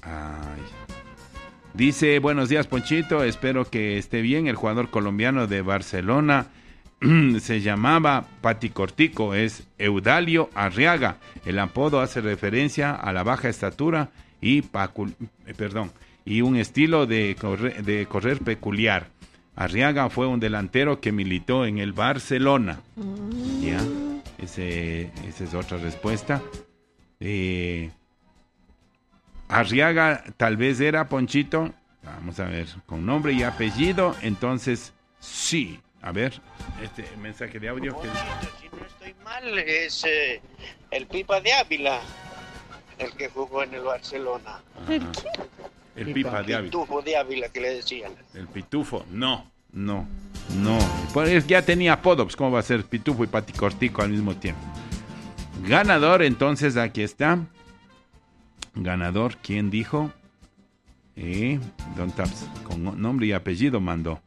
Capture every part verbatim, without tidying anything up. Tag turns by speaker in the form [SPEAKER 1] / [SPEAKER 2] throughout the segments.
[SPEAKER 1] Ay. Dice, buenos días, Ponchito, espero que esté bien. El jugador colombiano de Barcelona se llamaba Paticortico, es Eudalio Arriaga. El apodo hace referencia a la baja estatura y, pacul- perdón, y un estilo de correr, de correr peculiar. Arriaga fue un delantero que militó en el Barcelona. Mm. Ya, ese, esa es otra respuesta. Eh, Arriaga tal vez era, Ponchito, vamos a ver, con nombre y apellido, entonces sí. A ver, este mensaje de audio.
[SPEAKER 2] Ponchito, que... si no estoy mal, es eh, el Pipa de Ávila, el que jugó en el Barcelona.
[SPEAKER 1] ¿El qué? El Pipa de Ávila.
[SPEAKER 2] El Pitufo de Ávila, que le decían.
[SPEAKER 1] El Pitufo, no, no, no. Pues ya tenía apodos, ¿cómo va a ser Pitufo y Paticortico al mismo tiempo? Ganador, entonces, aquí está. Ganador, ¿quién dijo? Eh, Don Taps, con nombre y apellido mandó.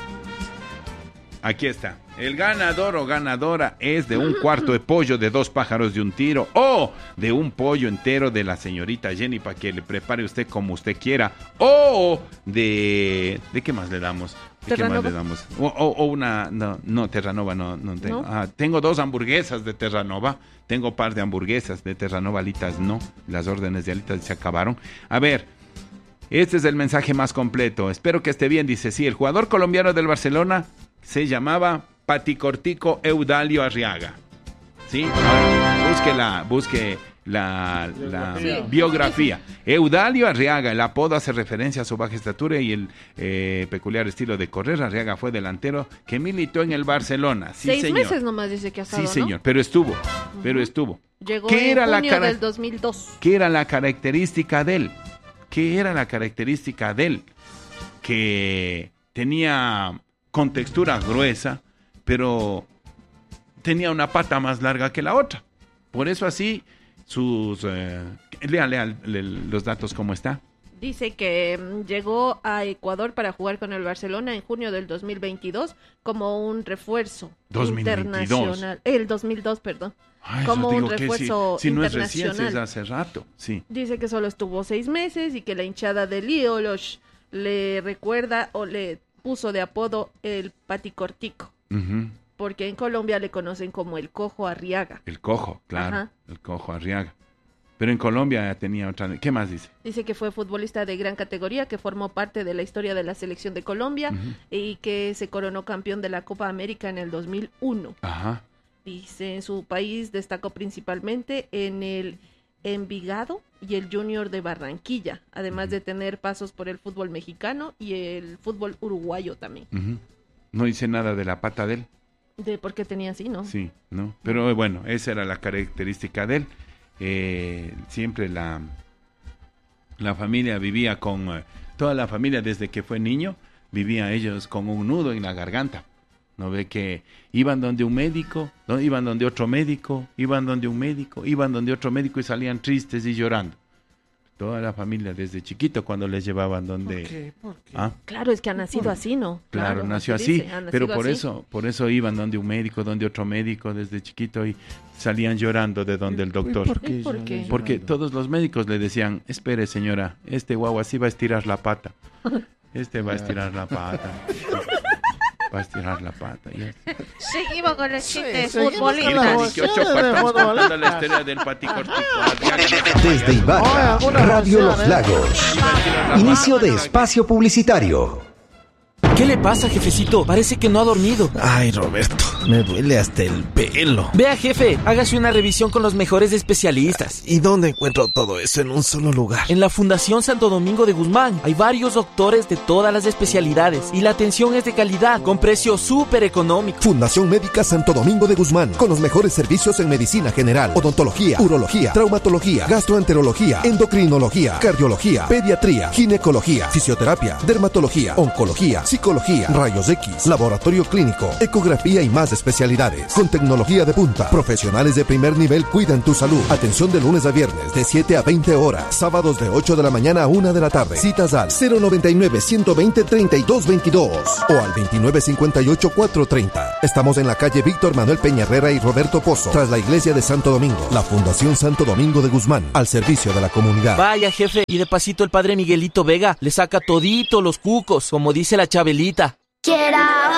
[SPEAKER 1] Aquí está. El ganador o ganadora es de un cuarto de pollo de dos pájaros de un tiro o de un pollo entero de la señorita Jenny para que le prepare usted como usted quiera o de... ¿De qué más le damos? ¿De qué más le damos? O, o, o una... No, no, Terranova no, no tengo. ¿No? Ah, tengo dos hamburguesas de Terranova. Tengo un par de hamburguesas de Terranova, alitas no. Las órdenes de alitas se acabaron. A ver, este es el mensaje más completo. Espero que esté bien. Dice, sí, el jugador colombiano del Barcelona se llamaba Paticortico Eudalio Arriaga. ¿Sí? Ahora, busque la, busque la, la biografía. biografía. Eudalio Arriaga, el apodo hace referencia a su baja estatura y el eh, peculiar estilo de correr. Arriaga fue delantero que militó en el Barcelona. Sí,
[SPEAKER 3] Seis
[SPEAKER 1] señor.
[SPEAKER 3] meses nomás dice que ha estado,
[SPEAKER 1] Sí, señor, ¿no? pero estuvo, uh-huh. pero estuvo.
[SPEAKER 3] Llegó
[SPEAKER 1] ¿Qué
[SPEAKER 3] en
[SPEAKER 1] era
[SPEAKER 3] junio
[SPEAKER 1] la cara-
[SPEAKER 3] del dos mil dos.
[SPEAKER 1] ¿Qué era la característica de él? ¿Qué era la característica de él? Que tenía con textura gruesa, pero tenía una pata más larga que la otra. Por eso así, sus... Eh, lea, lea le, los datos, ¿cómo está?
[SPEAKER 3] Dice que mm, llegó a Ecuador para jugar con el Barcelona en junio del dos mil veintidós como un refuerzo
[SPEAKER 1] dos mil veintidós.
[SPEAKER 3] internacional. El dos mil dos, perdón.
[SPEAKER 1] Ay,
[SPEAKER 3] como un
[SPEAKER 1] digo que
[SPEAKER 3] refuerzo
[SPEAKER 1] si, si no es recién,
[SPEAKER 3] internacional.
[SPEAKER 1] es hace rato, sí.
[SPEAKER 3] Dice que solo estuvo seis meses y que la hinchada de Líolos le recuerda o le puso de apodo el Paticortico.
[SPEAKER 1] Uh-huh.
[SPEAKER 3] Porque en Colombia le conocen como el Cojo Arriaga.
[SPEAKER 1] El Cojo, claro,
[SPEAKER 3] Ajá.
[SPEAKER 1] el Cojo Arriaga. Pero en Colombia tenía otra... ¿Qué más dice?
[SPEAKER 3] Dice que fue futbolista de gran categoría, que formó parte de la historia de la selección de Colombia uh-huh. y que se coronó campeón de la Copa América en el dos mil uno.
[SPEAKER 1] Ajá.
[SPEAKER 3] Dice, en su país destacó principalmente en el Envigado y el Junior de Barranquilla, además uh-huh. de tener pasos por el fútbol mexicano y el fútbol uruguayo también.
[SPEAKER 1] Uh-huh. No dice nada de la pata de él.
[SPEAKER 3] De por qué tenía así, ¿no?
[SPEAKER 1] Sí, ¿no? Pero bueno, esa era la característica de él. Eh, siempre la, la familia vivía con... Eh, toda la familia desde que fue niño, vivía ellos con un nudo en la garganta. ¿No ve que iban donde un médico, ¿no? Iban donde otro médico, iban donde un médico, iban donde otro médico y salían tristes y llorando? Toda la familia desde chiquito cuando les llevaban donde...
[SPEAKER 4] ¿Por qué? ¿Por qué?
[SPEAKER 1] ¿Ah?
[SPEAKER 3] Claro, es que ha nacido así, ¿no?
[SPEAKER 1] Claro,
[SPEAKER 3] claro
[SPEAKER 1] nació así,
[SPEAKER 3] dice, nacido
[SPEAKER 1] pero por
[SPEAKER 3] así.
[SPEAKER 1] eso por eso iban donde un médico, donde otro médico desde chiquito y salían llorando de donde el doctor.
[SPEAKER 4] ¿Por qué?
[SPEAKER 3] ¿Por qué?
[SPEAKER 1] Porque todos los médicos le decían, espere señora, este guagua sí va a estirar la pata. Este va a estirar la pata. Va a estirar la pata. Yes.
[SPEAKER 5] Seguimos con el chiste
[SPEAKER 4] Sí,
[SPEAKER 5] de
[SPEAKER 4] seguimos con la
[SPEAKER 5] futbolista.
[SPEAKER 4] voz.
[SPEAKER 1] dieciocho patas contando la historia del Paticortico.
[SPEAKER 6] Desde Ibarra, Radio Los Lagos. Inicio de espacio publicitario.
[SPEAKER 7] ¿Qué le pasa, jefecito? Parece que no ha dormido.
[SPEAKER 4] Ay, Roberto, me duele hasta el pelo.
[SPEAKER 7] Vea, jefe, hágase una revisión con los mejores especialistas.
[SPEAKER 4] ¿Y dónde encuentro todo eso en un solo lugar?
[SPEAKER 7] En la Fundación Santo Domingo de Guzmán hay varios doctores de todas las especialidades y la atención es de calidad, con precio súper económico.
[SPEAKER 8] Fundación Médica Santo Domingo de Guzmán, con los mejores servicios en medicina general, odontología, urología, traumatología, gastroenterología, endocrinología, cardiología, pediatría, ginecología, fisioterapia, dermatología, oncología, psicología psicología, rayos X, laboratorio clínico, ecografía y más especialidades. Con tecnología de punta, profesionales de primer nivel cuidan tu salud. Atención de lunes a viernes de siete a veinte horas, sábados de ocho de la mañana a una de la tarde. Citas al cero noventa y nueve, ciento veinte, treinta y dos veintidós o al veintinueve cincuenta y ocho, cuatrocientos treinta. Estamos en la calle Víctor Manuel Peña Herrera y Roberto Pozo, tras la iglesia de Santo Domingo. La Fundación Santo Domingo de Guzmán, al servicio de la comunidad.
[SPEAKER 7] Vaya, jefe, y de pasito el padre Miguelito Vega le saca todito los cucos, como dice la Chabelita.
[SPEAKER 5] Quiero